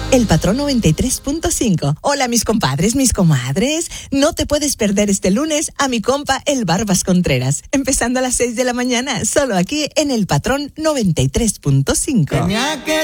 El Patrón 93.5. Hola mis compadres, mis comadres. No te puedes perder este lunes a mi compa el Barbas Contreras. Empezando a las 6 de la mañana, solo aquí en El Patrón 93.5.